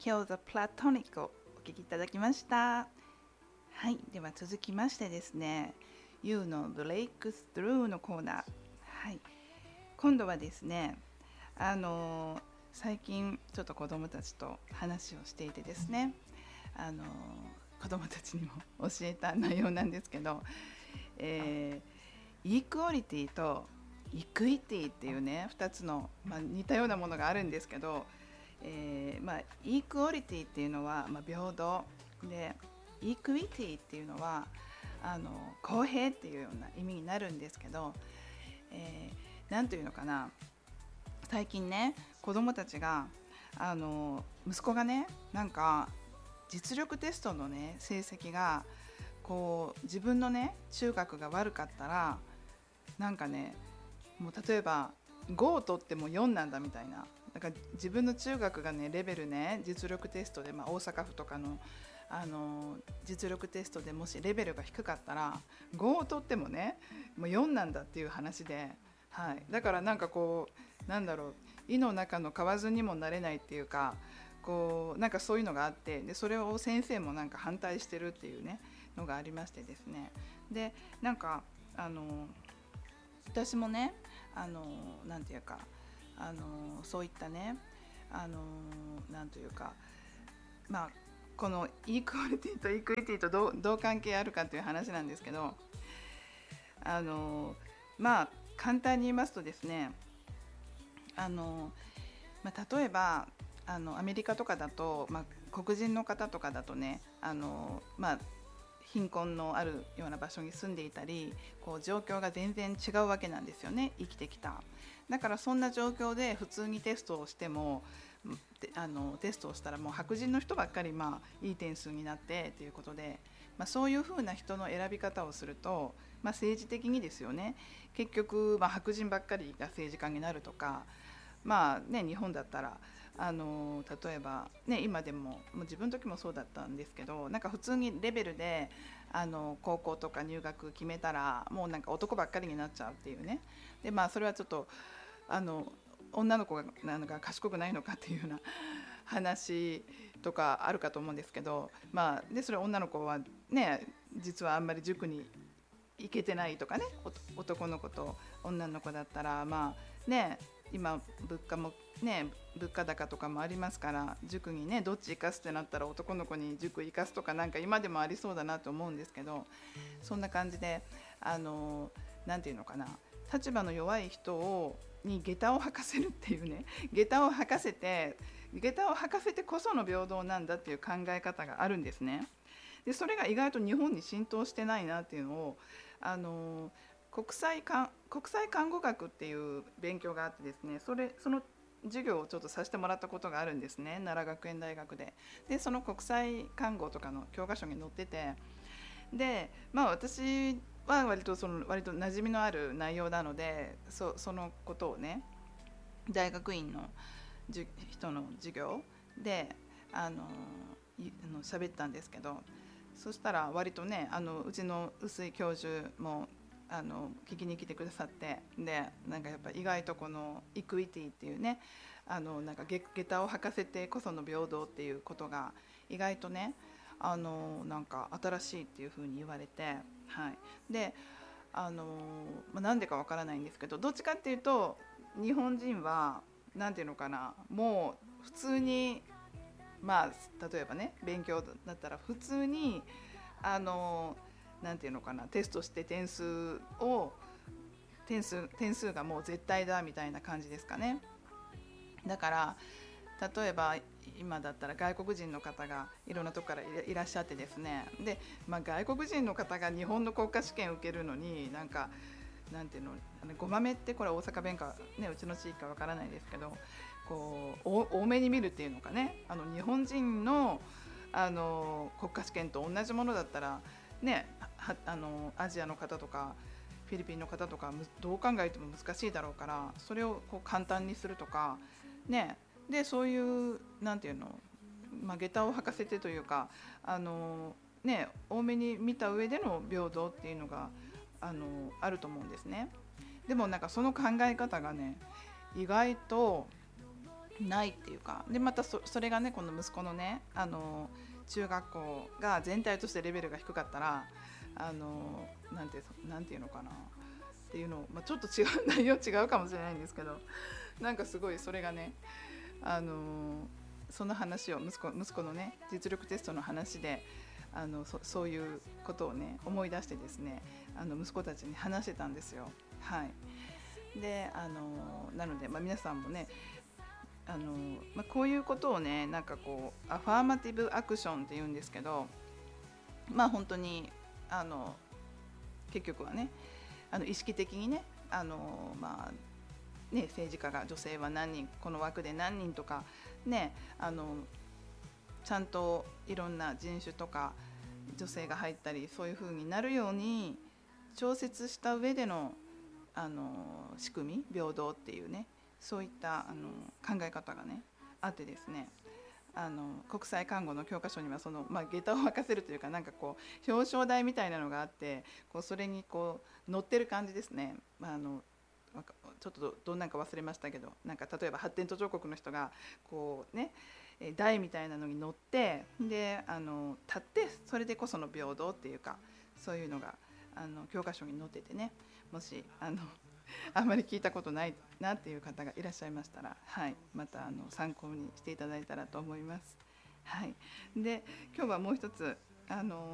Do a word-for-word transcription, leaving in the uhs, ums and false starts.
今日 The Platonic をお聴きいただきました。はい、では続きましてですね、You の Breakthrough のコーナー。はい、今度はですね、あのー、最近ちょっと子どもたちと話をしていてですね、あのー、子どもたちにも教えた内容なんですけど、えー、イクオリティとイクイティっていうねふたつの、まあ、似たようなものがあるんですけど、えーまあ、イクオリティっていうのは、まあ、平等で、イクイティっていうのはあの公平っていうような意味になるんですけど、えー、なんというのかな、最近ね子供たちがあの息子がねなんか実力テストのね成績がこう自分のね中学が悪かったらなんかねもう例えばごを取ってもよんなんだみたいな、だから自分の中学がねレベルね実力テストで、まあ、大阪府とかの、あの実力テストでもしレベルが低かったらごを取ってもねもうよんなんだっていう話で、はい、だからなんかこうなんだろう、井の中の蛙にもなれないっていうか、こうなんかそういうのがあって、でそれを先生もなんか反対してるっていうねのがありましてですね、でなんかあの私もねあのなんていうかあのそういったねあのなんというかまあこのイクオリティとイクイティとどう、どう関係あるかという話なんですけど、あのまあ簡単に言いますとですね、あの、まあ、例えばあのアメリカとかだと、まあ、黒人の方とかだとねあの、まあ、貧困のあるような場所に住んでいたり、こう状況が全然違うわけなんですよね、生きてきた。だからそんな状況で普通にテストをしてもあのテストをしたらもう白人の人ばっかりまあいい点数になってということで、まあ、そういうふうな人の選び方をすると、まあ、政治的にですよね、結局、まあ、白人ばっかりが政治家になるとか、まあね、日本だったらあの例えば、ね、今でももう自分の時もそうだったんですけど、なんか普通にレベルであの高校とか入学決めたらもうなんか男ばっかりになっちゃうっていうね。でまあそれはちょっとあの女の子がなんか賢くないのかっていうような話とかあるかと思うんですけど、まあでそれ女の子はね実はあんまり塾に行けてないとかね、男の子と女の子だったらまあね今物価もね物価高とかもありますから、塾にねどっち行かすってなったら男の子に塾行かすとかなんか今でもありそうだなと思うんですけど、そんな感じであのなんていうのかな、立場の弱い人をに下駄を履かせるっていうね、下駄を履かせて下駄を履かせてこその平等なんだっていう考え方があるんですね。でそれが意外と日本に浸透してないなっていうのをあの国際か国際看護学っていう勉強があってですね、それその授業をちょっとさせてもらったことがあるんですね、奈良学園大学で。でその国際看護とかの教科書に載ってて、でまあ私は割とその割と馴染みのある内容なので、 そ, そのことをね大学院のじ人の授業であのあの喋ったんですけど、そしたら割とねあのうちの臼井教授もあの聞きに来てくださって、でなんかやっぱ意外とこのイクイティっていうね、あのなんか下下駄を履かせてこその平等っていうことが意外とねあのなんか新しいっていうふうに言われて、はい、であの、まあ、なんでかわからないんですけど、どっちかっていうと日本人はなんていうのかな、もう普通にまあ例えばね勉強だったら普通にあのなんていうのかな、テストして点数を点数点数がもう絶対だみたいな感じですかね。だから例えば今だったら外国人の方がいろんなとこからいらっしゃってですね、で、まあ、外国人の方が日本の国家試験を受けるのになんかなんていうの、ごまめってこれ大阪弁か、ね、うちの地域かわからないですけど、こう多めに見るっていうのかね、あの日本人の、あの国家試験と同じものだったら、ね、あのアジアの方とかフィリピンの方とかどう考えても難しいだろうから、それをこう簡単にするとか、ね、でそういうなんていうの、まあ、下駄を履かせてというか、あの、ね、多めに見た上での平等っていうのがあのあると思うんですね。でもなんかその考え方がね意外とないっていうか、でまた そ, それがねこの息子のねあの中学校が全体としてレベルが低かったらあのなんてなんていうのかなっていうのを、まあ、ちょっと違う内容違うかもしれないんですけど、なんかすごいそれがねあのその話を息子息子のね実力テストの話であの そ, そういうことをね思い出してですね、あの息子たちに話してたんですよ。はい。であのなので、まあ、皆さんもねあの、まあ、こういうことをねなんかこうアファーマティブアクションって言うんですけど、まあ本当にあの結局はねあの意識的にねあの、まあ、ね政治家が女性は何人この枠で何人とかねあのちゃんといろんな人種とか女性が入ったりそういう風になるように調節した上での、あの仕組み平等っていうねそういったあの考え方がねあってですね、あの国際看護の教科書にはその、まあ、下駄を履かせるというかなんかこう表彰台みたいなのがあってこうそれにこう乗ってる感じですね。まあ、あのちょっと ど, どんなんか忘れましたけど、なんか例えば発展途上国の人がこうね台みたいなのに乗ってであの立ってそれでこその平等っていうかそういうのがあの教科書に載っててね、もしあのあんまり聞いたことないなっていう方がいらっしゃいましたら、はい、またあの参考にしていただいたらと思います。はい、で今日はもう一つあの